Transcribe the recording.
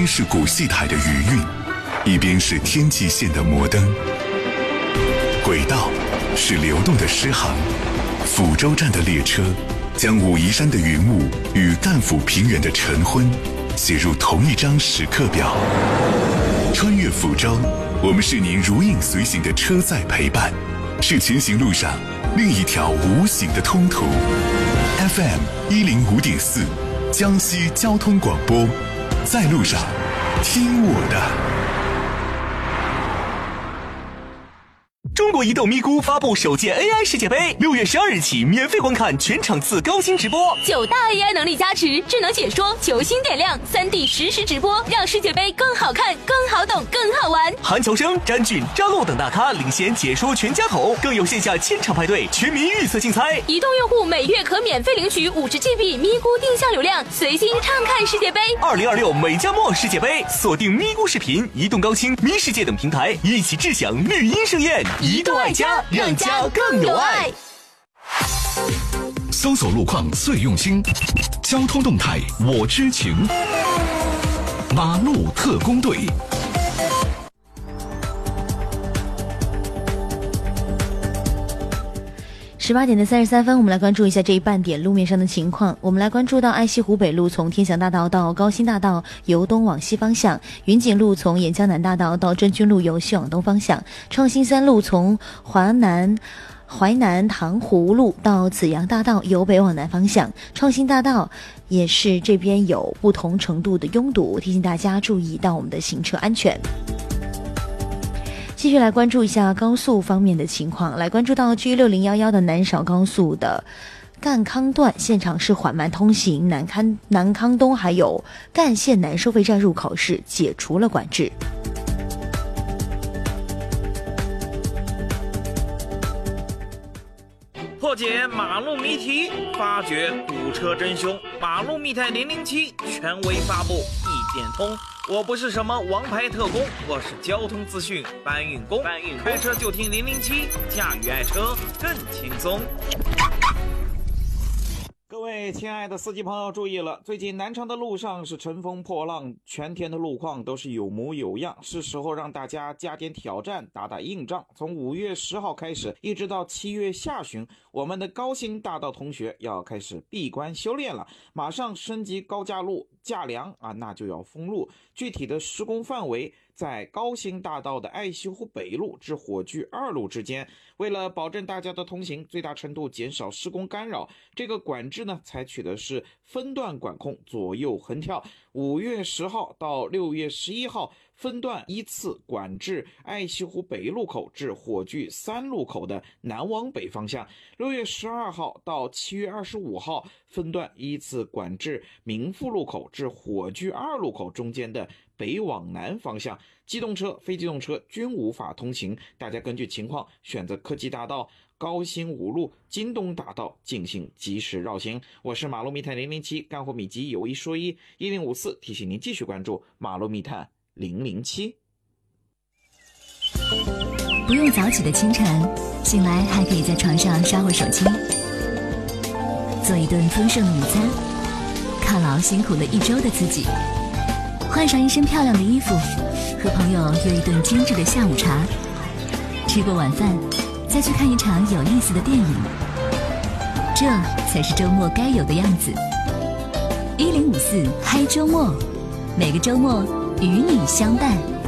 是古戏台的余韵，一边是天际线的摩登。轨道是流动的诗行，抚州站的列车将武夷山的云雾与赣抚平原的晨昏写入同一张时刻表。穿越抚州，我们是您如影随形的车载陪伴，是前行路上另一条无形的通途。FM 105.4，江西交通广播，在路上，听我的。 中国移动咪咕发布首届 AI 世界杯，6月12日起免费观看全场次高清直播 ，9大 AI 能力加持，智能解说，球星点亮，3D 实时直播，让世界杯更好看、更好懂、更好玩。 韩乔生、詹俊、张璐等大咖领衔解说全家桶，更有线下千场派对、全民预测竞猜。 移动用户每月可免费领取50GB 咪咕定向流量，随心畅看世界杯。 2026美加墨世界杯，锁定咪咕视频、移动高清、咪世界等平台，一起智享绿茵盛宴。 移动爱家，让家更有爱。 搜索路况最用心，交通动态我知情。马路特工队。 18点的33分，我们来关注一下这一半点路面上的情况。我们来关注到爱西湖北路从天祥大道到高新大道由东往西方向，云锦路从沿江南大道到真君路由西往东方向，创新3路从淮南塘湖路到紫阳大道由北往南方向，创新大道也是这边有不同程度的拥堵，提醒大家注意到我们的行车安全。继续来关注一下高速方面的情况，来关注到 G6011 的南韶高速的赣康段，现场是缓慢通行，南康东还有赣县南收费站入口是解除了管制。 破解马路谜题，发掘堵车真凶，马路密探007权威发布，一点通。我不是什么王牌特工，我是交通资讯搬运工。开车就听007，驾驭爱车更轻松。各位亲爱的司机朋友注意了，最近南昌的路上是乘风破浪，全天的路况都是有模有样，是时候让大家加点挑战，打打硬仗。从5月10号开始一直到7月下旬，我们的高新大道同学要开始闭关修炼了，马上升级高架路架梁那就要封路。具体的施工范围在高新大道的爱西湖北路至火炬2路之间。为了保证大家的通行，最大程度减少施工干扰，这个管制呢采取的是分段管控，左右横跳。5月10号到6月11号分段依次管制爱西湖北路口至火炬3路口的南往北方向。6月12号到7月25号分段依次管制民富路口至火炬2路口中间的北往南方向，机动车、非机动车均无法通行，大家根据情况选择科技大道、高新5路、京东大道进行及时绕行。我是马路密探007，干货秘籍有一说一，1054提醒您继续关注马路密探007。 不用早起的清晨，醒来还可以在床上刷会手机，做一顿丰盛的午餐，犒劳辛苦了一周的自己，换上一身漂亮的衣服，和朋友约一顿精致的下午茶，吃过晚饭再去看一场有意思的电影，这才是周末该有的样子。1054嗨周末，每个周末与你相伴。